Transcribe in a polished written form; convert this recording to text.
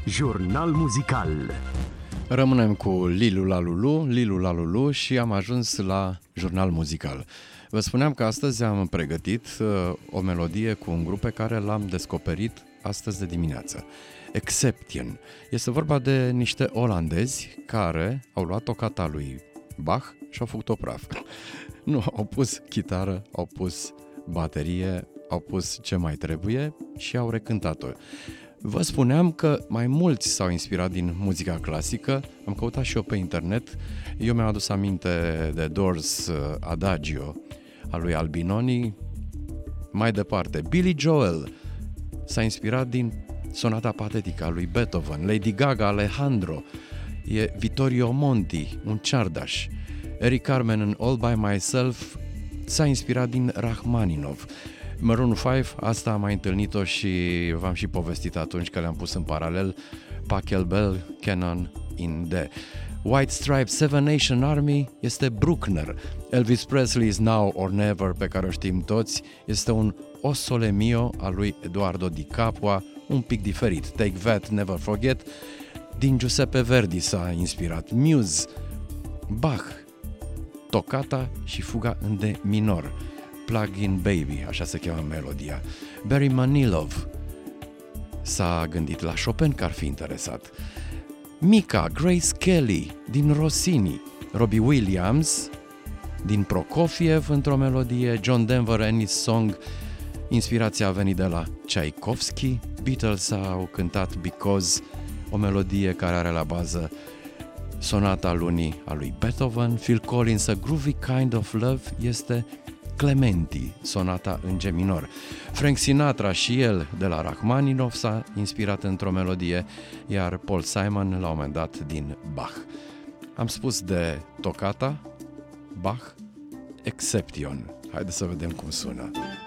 Jurnal muzical. Rămânem cu Lilu la Lulu și am ajuns la jurnal muzical. Vă spuneam că astăzi am pregătit o melodie cu un grup pe care l-am descoperit astăzi de dimineață. Exception. Este vorba de niște olandezi care au luat tocata lui Bach și au făcut-o praf. Nu, au pus chitară, au pus baterie, au pus ce mai trebuie și au recântat-o. Vă spuneam că mai mulți s-au inspirat din muzica clasică, am căutat și eu pe internet, eu mi-am adus aminte de Doors Adagio al lui Albinoni, mai departe Billy Joel s-a inspirat din Sonata Patetică a lui Beethoven, Lady Gaga, Alejandro, e Vittorio Monti, un ciardaș, Eric Carmen în All By Myself s-a inspirat din Rachmaninov. Maroon 5, asta am mai întâlnit-o și v-am și povestit atunci că le-am pus în paralel, Pachelbel, Cannon, in the White Stripes, Seven Nation Army este Bruckner. Elvis Presley is Now or Never, pe care o știm toți, este un O Sole Mio al lui Eduardo Di Capua, un pic diferit. Take That, Never Forget, din Giuseppe Verdi s-a inspirat. Muse, Bach, Toccata și Fuga în D minor. Plug-in Baby, așa se cheamă melodia. Barry Manilow s-a gândit la Chopin că ar fi interesat. Mika, Grace Kelly din Rossini, Robbie Williams din Prokofiev într-o melodie, John Denver and his Song, inspirația a venit de la Tchaikovsky, Beatles au cântat Because, o melodie care are la bază Sonata lunii a lui Beethoven, Phil Collins, A Groovy Kind of Love este Clementi, sonata în G minor. Frank Sinatra și el de la Rachmaninov s-a inspirat într-o melodie, iar Paul Simon la un moment dat din Bach. Am spus de Toccata, Bach, Exception. Haideți să vedem cum sună.